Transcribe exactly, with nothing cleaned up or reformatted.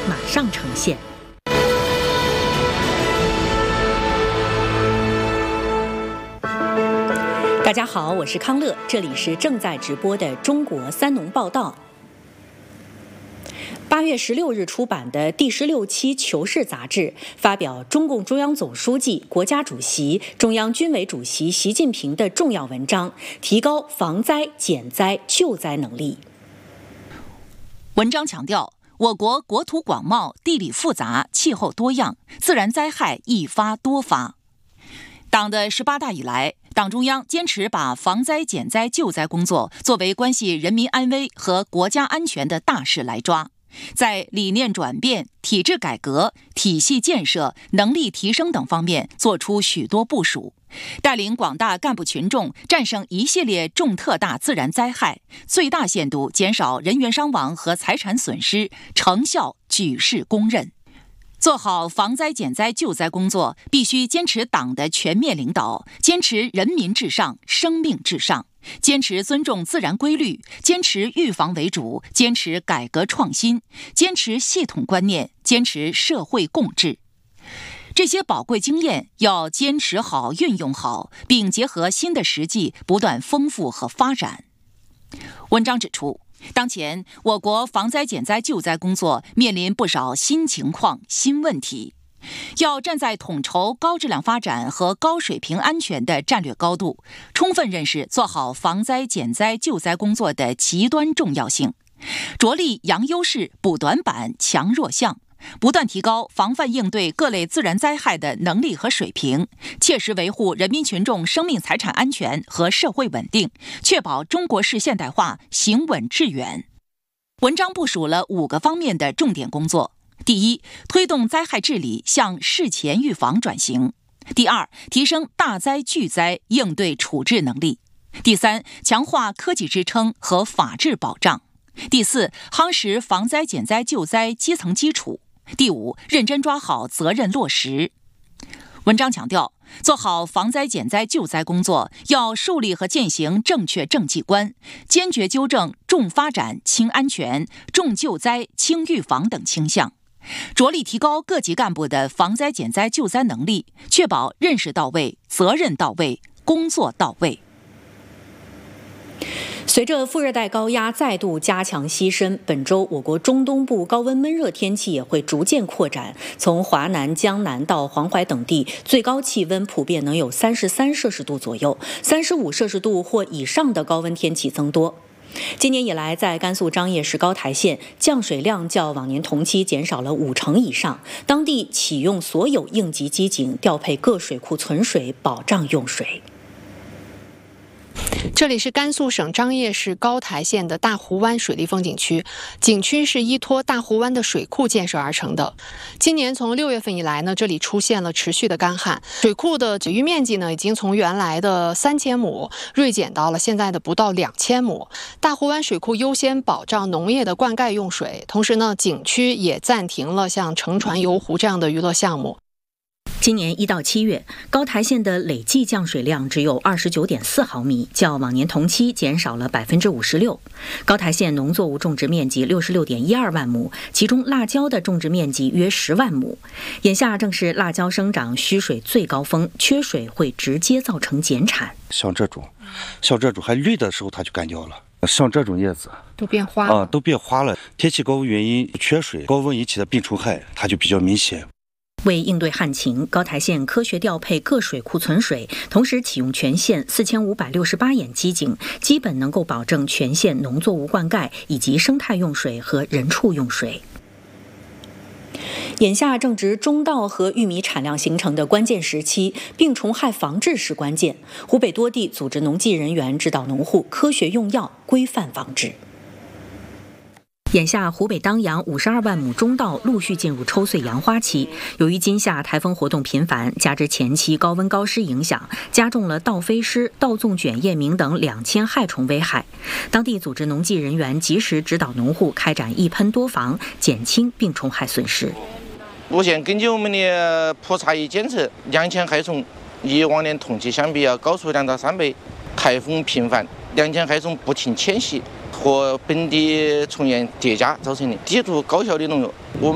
马上呈现。大家好，我是康乐，这里是正在直播的中国三农报道。八月十六日出版的第十六期《求是》杂志发表中共中央总书记、国家主席、中央军委主席习近平的重要文章，提高防灾、减灾、救灾能力。 文章强调，我国国土广袤、地理复杂、气候多样，自然灾害易发多发。党的十八大以来，党中央坚持把防灾、减灾、救灾工作作为关系人民安危和国家安全的大事来抓，在理念转变、体制改革、体系建设、能力提升等方面做出许多部署，带领广大干部群众战胜一系列重特大自然灾害，最大限度减少人员伤亡和财产损失，成效举世公认。做好防灾减灾救灾工作，必须坚持党的全面领导，坚持人民至上、生命至上，坚持尊重自然规律，坚持预防为主，坚持改革创新，坚持系统观念，坚持社会共治。这些宝贵经验要坚持好、运用好，并结合新的实际不断丰富和发展。文章指出，当前我国防灾减灾救灾工作面临不少新情况、新问题，要站在统筹高质量发展和高水平安全的战略高度，充分认识做好防灾减灾救灾工作的极端重要性，着力扬优势、补短板、强弱项，不断提高防范应对各类自然灾害的能力和水平，切实维护人民群众生命财产安全和社会稳定，确保中国式现代化行稳致远。文章部署了五个方面的重点工作：第一，推动灾害治理向事前预防转型；第二，提升大灾巨灾应对处置能力；第三，强化科技支撑和法治保障；第四，夯实防灾减灾救灾基层基础；第五，认真抓好责任落实。文章强调，做好防灾减灾救灾工作，要树立和践行正确政绩观，坚决纠正重发展轻安全、重救灾轻预防等倾向，着力提高各级干部的防灾减灾救灾能力，确保认识到位、责任到位、工作到位。 随着副热带高压再度加强西伸，本周我国中东部高温闷热天气也会逐渐扩展，从华南、江南到黄淮等地，最高气温普遍能有三十三摄氏度左右，三十五摄氏度或以上的高温天气增多。今年以来，在甘肃张掖市高台县，降水量较往年同期减少了五成以上，当地启用所有应急机井，调配各水库存水，保障用水。 这里是甘肃省张掖市高台县的大湖湾水利风景区，景区是依托大湖湾的水库建设而成的。今年从六月份以来呢，这里出现了持续的干旱，水库的水域面积呢，已经从原来的三千亩锐减到了现在的不到两千亩。大湖湾水库优先保障农业的灌溉用水，同时呢，景区也暂停了像乘船游湖这样的娱乐项目。 今年一到七月，高台县的累计降水量只有二十九点四毫米，较往年同期减少了百分之五十六。高台县农作物种植面积六十六点一二万亩，其中辣椒的种植面积约十万亩。眼下正是辣椒生长需水最高峰，缺水会直接造成减产。 像这种，像这种还绿的时候它就干掉了，像这种叶子都变花啊，都变花了。天气高温原因缺水，高温引起的病虫害它就比较明显。 为应对旱情，高台县科学调配各水库存水，同时启用全县四千五百六十八眼机井，基本能够保证全县农作物灌溉以及生态用水和人畜用水。眼下正值中稻和玉米产量形成的关键时期，病虫害防治是关键。湖北多地组织农技人员指导农户科学用药，规范防治。眼下，湖北当阳五十二万亩中稻陆续进入抽穗扬花期。由于今夏台风活动频繁，加之前期高温高湿影响，加重了稻飞虱、稻纵卷叶鸣等两千害虫危害。当地组织农技人员及时指导农户开展一喷多防，减轻病虫害损失。 目前根据我们的普查仪监测，两千害虫与往年同期相比要高出两到三倍。台风频繁，两千害虫不停迁徙和本地虫源叠加造成的，低度高效的农药。我